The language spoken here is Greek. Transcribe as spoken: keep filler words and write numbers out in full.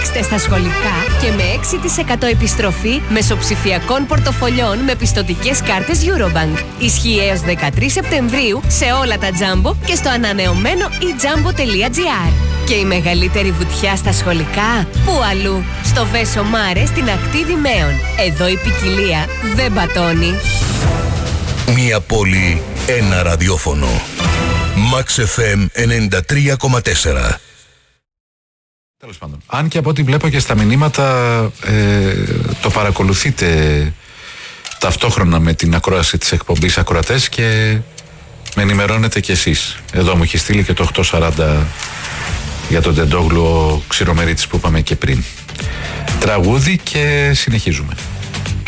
Παίξτε στα σχολικά και με έξι τοις εκατό επιστροφή μεσοψηφιακών πορτοφολιών με πιστωτικές κάρτες Eurobank. Ισχύει έως δεκατρείς Σεπτεμβρίου σε όλα τα Jumbo και στο ανανεωμένο e jumbo τελεία gr. Και η μεγαλύτερη βουτιά στα σχολικά, πού αλλού? Στο Βέσο Μάρε στην ακτή Δημαίων. Εδώ η ποικιλία δεν πατώνει. Μία πόλη, ένα ραδιόφωνο. Max εφ εμ ενενήντα τρία κόμμα τέσσερα. Τέλος πάντων. Αν και από ό,τι βλέπω και στα μηνύματα ε, το παρακολουθείτε ταυτόχρονα με την ακρόαση της εκπομπής ακροατές και με ενημερώνετε κι εσείς. Εδώ μου έχει στείλει και το οκτώ σαράντα για τον Τεντόγλου ο Ξηρομερίτης που είπαμε και πριν. Τραγούδι και συνεχίζουμε.